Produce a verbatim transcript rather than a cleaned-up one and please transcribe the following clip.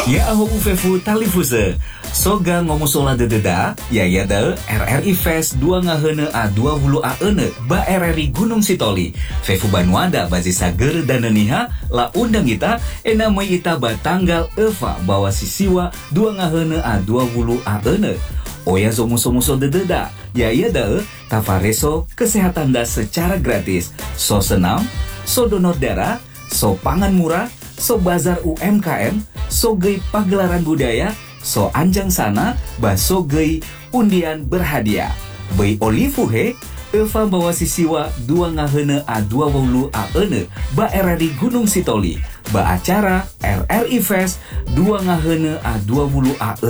Ya aho ufefu talifuse. Soga ngomusola dededa, ya ya de R R I Fest dua ngahene a dua puluh a ene ba R R I Gunung Sitoli. Fefu Banuada bazi sager dan neniha la undang kita ena mai ita ba tanggal eva bawa sisiwa dua ngahene a dua puluh a ene. Oya zo muso-muso dededa, ya ya de tafareso kesehatan da secara gratis. So senam, so donor darah, so pangan murah, so bazar U M K M, so gei pagelaran budaya, so anjang sana, baso gei undian berhadiah. Bei olifuhe, Eva bawa sisiwa dua ngahene a dua puluh a ene, ba R R I Gunung Sitoli, ba acara R R I Fest dua ngahene a dua puluh a ene.